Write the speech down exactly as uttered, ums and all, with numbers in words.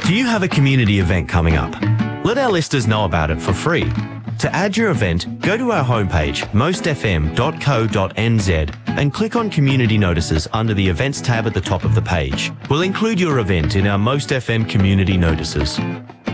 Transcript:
Do you have a community event coming up? Let our listeners know about it for free. To add your event, go to our homepage, most f m dot co dot n z, and click on Community Notices under the Events tab at the top of the page. We'll include your event in our Most F M community notices.